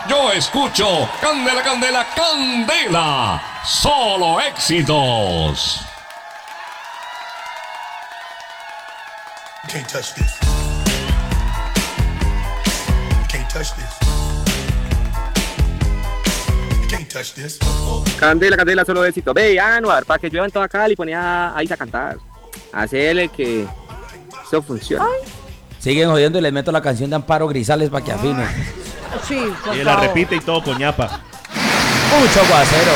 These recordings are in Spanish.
Yo escucho Candela, Candela, Candela. Solo éxitos. You can't touch this. You can't touch this. You can't touch this. Candela, Candela, solo éxito. Ve, Anuar, para que llueva en toda Cali, ponía a Isa a cantar. Hacerle que eso funcione. Siguen jodiendo y les meto la canción de Amparo Grisales para que afine. Sí, por Y la favor. repite y todo con ñapa. Mucho aguacero.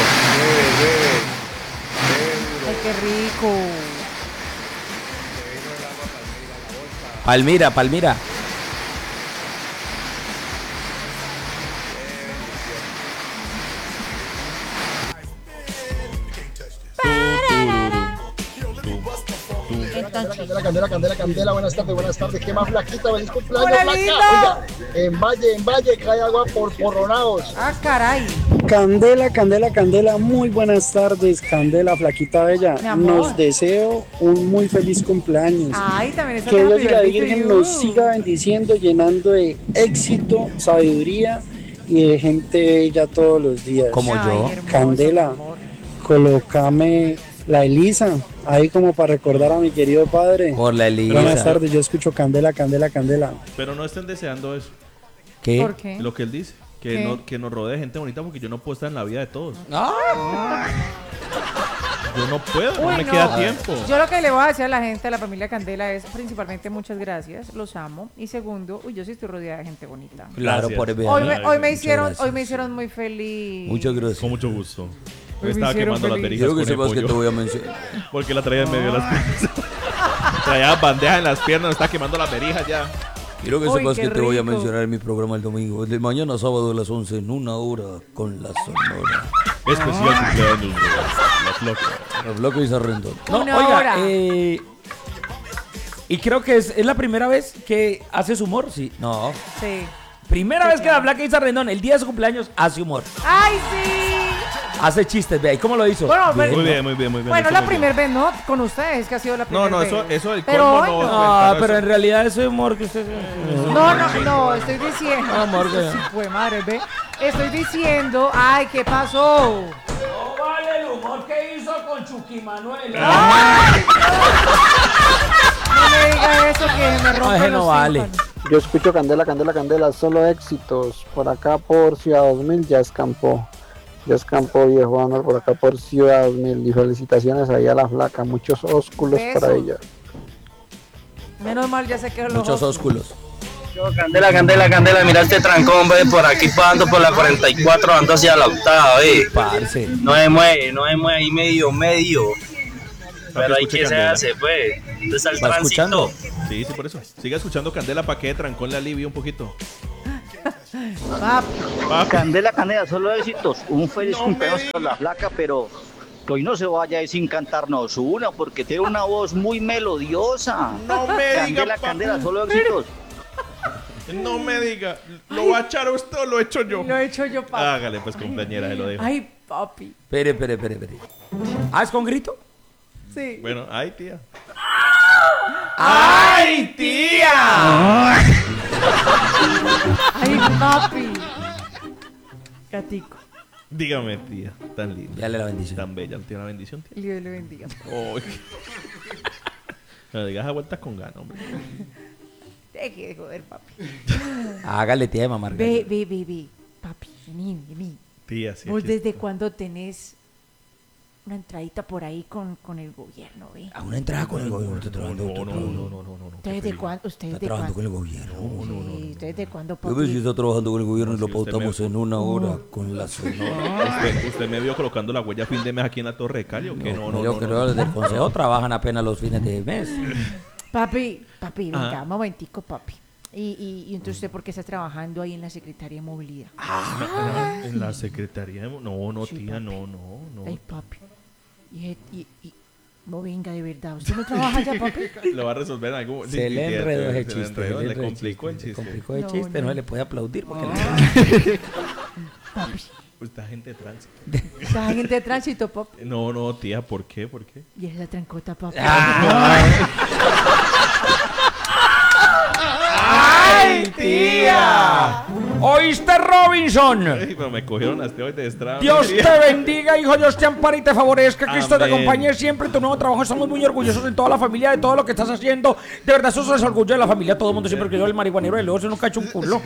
Ay, qué rico. Palmira, Palmira. Candela, candela, candela, candela, buenas tardes, ¿qué más flaquita? ¡Feliz cumpleaños, ¡Hola, flaca! lindo! Oiga, en Valle, cae agua por porronados. Ah, caray. Candela, Candela, Candela, muy buenas tardes, Candela, flaquita bella. Mi amor. Nos deseo un muy feliz cumpleaños. Ay, también está Que haciendo Dios y la Happy Birthday Virgen to you. nos siga bendiciendo, llenando de éxito, sabiduría y de gente bella todos los días. Como Ay, yo. hermoso, Candela, mi amor. colócame la Elisa, ahí como para recordar a mi querido padre. Por la Buenas Elisa. tardes, yo escucho Candela, Candela, Candela. Pero no estén deseando eso. ¿Qué? ¿Por qué? Lo que él dice. ¿Qué? Que nos rodee gente bonita porque yo no puedo estar en la vida de todos. Ah. Yo no puedo, no Uy, me no. queda tiempo. Yo lo que le voy a decir a la gente de la familia Candela es principalmente muchas gracias, los amo. Y segundo, uy, yo sí estoy rodeada de gente bonita. Claro, Gracias. por el Hoy Ay, me muchas hicieron, gracias. hoy me hicieron muy feliz. Muchas gracias. Con mucho gusto. Hoy Me me estaba hicieron quemando las feliz. berijas Quiero que con el sepas que te pollo. voy a mencionar. Porque la traía en medio de las piernas. Traía bandejas en las piernas, me está quemando las berijas ya. Quiero que Uy, sepas qué que te voy a rico. mencionar en mi programa el domingo. El de mañana sábado a las 11 en 1 hora con la Sonora. Especial cumpleaños de las locas. Los bloques y Sarrendón. No, Una oiga, hora. y creo que es la primera vez que haces humor, sí. No. Sí. Primera Sí, vez que claro. la Blanca Isa Rendón, el día de su cumpleaños, hace humor. ¡Ay, sí! Hace chistes, ve ahí cómo lo hizo. Bueno, Bien, pero- Muy ¿no? bien, muy bien, muy bien. Bueno, Eso la muy bien. primera vez, ¿no? Con ustedes, que ha sido la primera No, vez. eso del Pero colmo hoy no. no. Ah, eso- pero en realidad ese humor que usted... No, estoy diciendo. Amor, que- Sí, pues madre, ve. Estoy diciendo, ay, ¿qué pasó? No vale el humor que hizo con Chucky Manuel. No me diga eso que me rompe ese los no vale. tímpanos. Yo escucho Candela, Candela, Candela, solo éxitos. Por acá por Ciudad 2000 ya escampó. Ya escampó viejo Anuar por acá por Ciudad 2000. Y felicitaciones ahí a la flaca. Muchos ósculos Besos. para ella. Menos mal, ya sé que los Muchos ósculos. Candela, Candela, Candela, mira este trancón, ve, por aquí pasando por la 44, ando hacia la octava, ve. Parce. No se mueve ahí medio. Pero ahí escuche que se Candela. hace, pues. ¿Dónde está el ¿Va tránsito? escuchando? Sí, sí, por eso. Siga escuchando Candela para que trancón le alivie un poquito. Papi, Papi. Candela, Candela, solo éxitos. Un feliz cumpleaños con la flaca, pero que hoy no se vaya a sin cantarnos una, porque tiene una voz muy melodiosa. No me diga, Candela, papi. Candela, solo éxitos. No me diga. ¿Lo va a echar usted o lo he hecho yo? lo he hecho yo, papi. Hágale, pues, compañera, se lo dejo. Ay, papi. Espere. ¿Ah, es con grito? Sí. Bueno, ay, tía. ¡Ay, tía! Ay, papi. Gatico. Dígame, tía. Tan linda. Dale la bendición. Tan bella. ¿Tiene una bendición, tía? Dios le bendiga. Oh. No digas a vueltas con ganas, hombre. Deje de joder, papi. Hágale, tía, mamá. Ve. Papi, vení. Tía, sí. ¿Vos aquí desde está. cuándo tenés una entradita por ahí con el gobierno, ve? A una entrada con el gobierno. Está trabajando, No. ¿Ustedes de cuándo? ¿Ustedes Está de trabajando con cuándo? el gobierno. Sí, ¿ustedes de cuándo, Yo veo si papi? está trabajando con el gobierno y lo Sí, usted pautamos me- en 1 hora con la Sonora. ¿Usted me vio colocando la huella fin de mes aquí en la Torre de Cali o qué? Yo creo que del consejo trabajan apenas los fines de mes. Papi, venga, Ajá. un momentico, papi. Y entonces, ¿usted por qué está trabajando ahí en la Secretaría de Movilidad? En la secretaría de... No, Sí, tía, papi. no. Ay, papi. No venga, de verdad. ¿Usted no trabaja allá, papi? Lo va a resolver en algún... Se le tía, enredó se ese le chiste. enredó, se le enredó el complicó el Se chiste. complicó el No, chiste, no. no le puede aplaudir porque Papi. Esta gente de tránsito. Esa gente de tránsito, papi. No, tía, ¿por qué? Y es la trancota, papi. ¡Ay, tía! ¿Oíste, Robinson? Ey, pero me cogieron hasta hoy de estrada. Dios te bendiga, hijo, Dios te ampare y te favorezca, Cristo te Amén. acompañe siempre en tu nuevo trabajo. Estamos muy orgullosos de toda la familia, de todo lo que estás haciendo. De verdad, eso es orgullo de la familia. Todo el mundo siempre que yo el marihuanero de luego se nunca ha hecho un culo.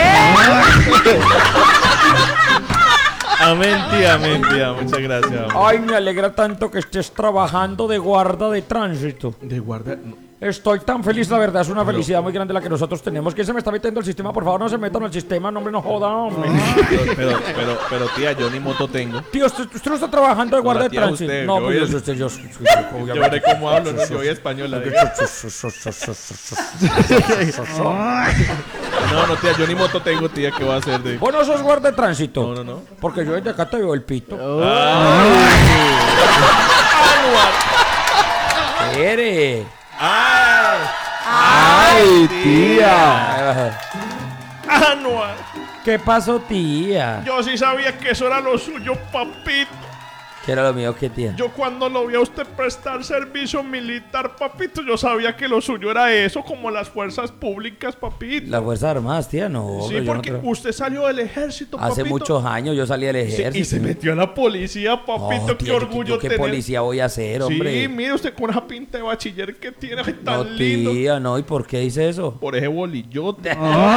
Amén, tía, muchas gracias. Ay, me alegra tanto que estés trabajando de guarda de tránsito. De guarda... no. Estoy tan feliz, la verdad, es una felicidad muy grande la que nosotros tenemos. ¿Quién se me está metiendo el sistema? Por favor, no se metan al sistema, no, hombre, no joda, hombre. Pero tía, yo ni moto tengo. Tío, usted no está trabajando de guarda de tía, tránsito. usted, No, yo pues oí- usted, yo Yo cómo hablo, no, yo soy española. No, tía, yo ni moto tengo, tía, ¿qué va a hacer? Vos no sos guarda de tránsito. No. Porque yo desde acá te veo el pito. ¡Ere! ¡Ay, tía! Anual. ¿Qué pasó, tía? Yo sí sabía que eso era lo suyo, papito. ¿Qué era lo mío, qué, tía? Yo cuando lo vi a usted prestar servicio militar, papito, yo sabía que lo suyo era eso, como las fuerzas públicas, papito. Las Fuerzas Armadas, tía, no. Sí, yo no porque creo. usted salió del ejército, Hace papito. muchos años yo salí del ejército. Y se metió a la policía, papito, No, qué tía, orgullo ¿qué tener. policía voy a hacer, hombre? Sí, mire usted con esa pinta de bachiller que tiene, ay, tan No, lindo. tía, no. ¿Y por qué dice eso? Por ese bolillote.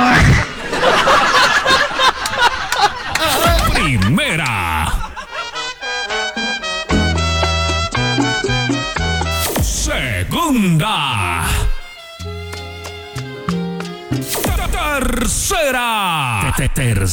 Primera. Segunda. Tercera.